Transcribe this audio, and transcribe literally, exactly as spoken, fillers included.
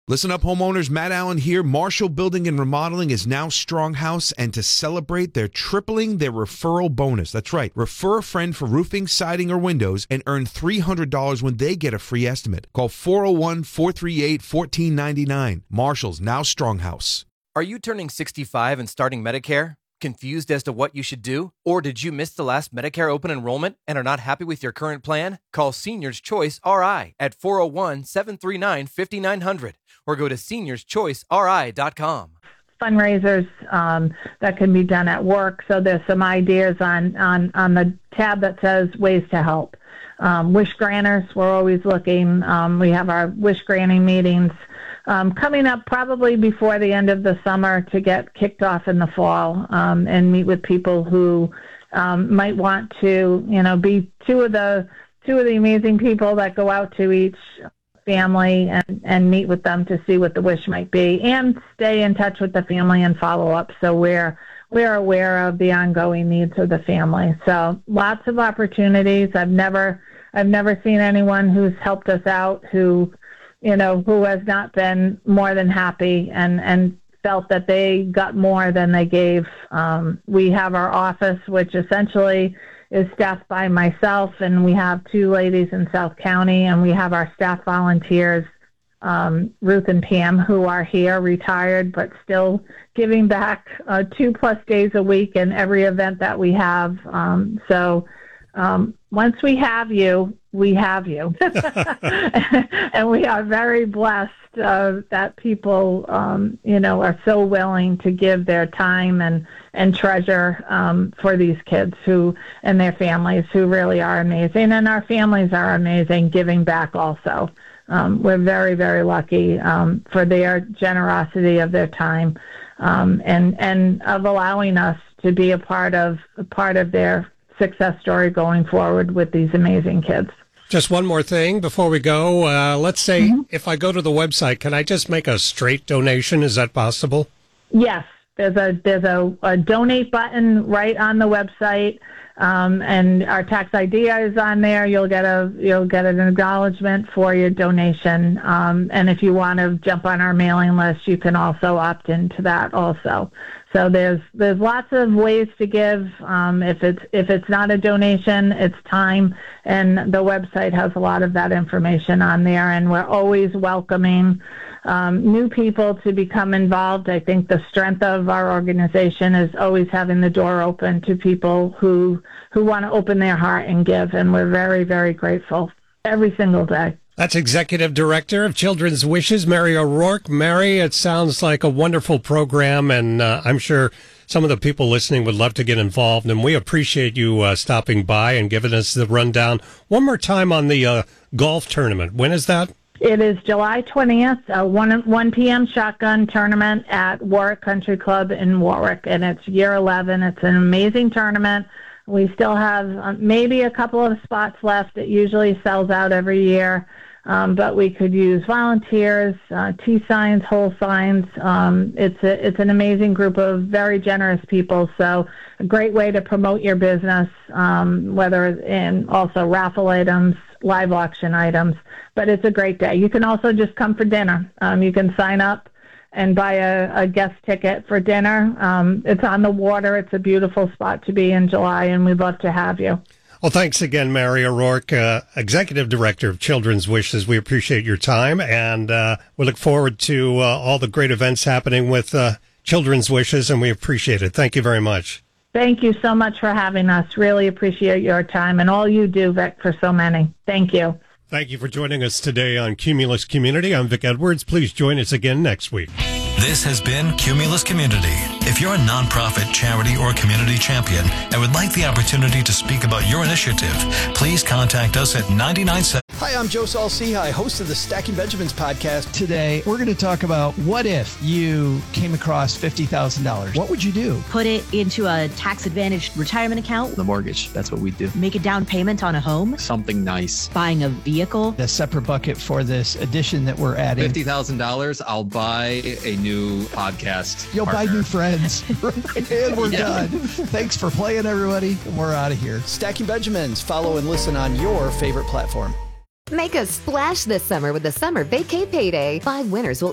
Listen up, homeowners. Matt Allen here. Marshall Building and Remodeling is now Stronghouse, and to celebrate, they're tripling their referral bonus. That's right. Refer a friend for roofing, siding, or windows and earn three hundred dollars when they get a free estimate. Call four oh one, four three eight, one four nine nine. Marshall's now Stronghouse. Are you turning sixty-five and starting Medicare? Confused as to what you should do? Or did you miss the last Medicare open enrollment and are not happy with your current plan? Call Seniors Choice R I at four oh one, seven three nine, five nine zero zero or go to seniors choice r i dot com. Fundraisers um, that can be done at work. So there's some ideas on, on, on the tab that says ways to help. Um, wish granters, we're always looking. Um, we have our wish granting meetings um, coming up probably before the end of the summer to get kicked off in the fall um, and meet with people who um, might want to, you know, be two of the two of the amazing people that go out to each family and, and meet with them to see what the wish might be and stay in touch with the family and follow up so we're we're aware of the ongoing needs of the family. So lots of opportunities. I've never I've never seen anyone who's helped us out who, you know, who has not been more than happy and, and felt that they got more than they gave. Um, we have our office, which essentially is staffed by myself, and we have two ladies in South County, and we have our staff volunteers, um, Ruth and Pam, who are here, retired, but still giving back uh, two plus days a week in every event that we have. Um, so um, once we have you, we have you. And we are very blessed uh, that people, um, you know, are so willing to give their time and, and treasure um, for these kids who and their families who really are amazing. And our families are amazing giving back also. Um, we're very, very lucky um, for their generosity of their time um, and, and of allowing us to be a part of a part of their success story going forward with these amazing kids. Just one more thing before we go. Uh, let's say Mm-hmm. if I go to the website, can I just make a straight donation? Is that possible? Yes, there's a there's a, a donate button right on the website, um, and our tax I D is on there. You'll get a you'll get an acknowledgement for your donation, um, and if you want to jump on our mailing list, you can also opt into that also. So there's there's lots of ways to give. Um, if it's if it's not a donation, it's time, and the website has a lot of that information on there. And we're always welcoming um, new people to become involved. I think the strength of our organization is always having the door open to people who who want to open their heart and give. And we're very, very grateful every single day. That's Executive Director of Children's Wishes, Mary O'Rourke. Mary, it sounds like a wonderful program, and uh, I'm sure some of the people listening would love to get involved, and we appreciate you uh, stopping by and giving us the rundown. One more time on the uh, golf tournament. When is that? It is July twentieth, a one p.m. shotgun tournament at Warwick Country Club in Warwick, and it's year eleven. It's an amazing tournament. We still have uh, maybe a couple of spots left. It usually sells out every year. Um, but we could use volunteers, uh, tee signs, hole signs. Um, it's a, it's an amazing group of very generous people. So a great way to promote your business, um, whether in also raffle items, live auction items. But it's a great day. You can also just come for dinner. Um, you can sign up and buy a, a guest ticket for dinner. Um, it's on the water. It's a beautiful spot to be in July, and we'd love to have you. Well, thanks again, Mary O'Rourke, uh, Executive Director of Children's Wishes. We appreciate your time, and uh, we look forward to uh, all the great events happening with uh, Children's Wishes, and we appreciate it. Thank you very much. Thank you so much for having us. Really appreciate your time and all you do, Vic, for so many. Thank you. Thank you for joining us today on Cumulus Community. I'm Vic Edwards. Please join us again next week. This has been Cumulus Community. If you're a nonprofit, charity, or community champion and would like the opportunity to speak about your initiative, please contact us at ninety-nine seven. Hi, I'm Joe Saul-Sehy, host of the Stacking Benjamins podcast. Today, we're going to talk about what if you came across fifty thousand dollars? What would you do? Put it into a tax-advantaged retirement account. The mortgage, that's what we do. Make a down payment on a home. Something nice. Buying a vehicle. A separate bucket for this addition that we're adding. fifty thousand dollars, I'll buy a new podcast You'll partner. buy new friends. And we're Yeah. done. Thanks for playing, everybody. We're out of here. Stacking Benjamins. Follow and listen on your favorite platform. Make a splash this summer with the Summer Vacay Payday. Five winners will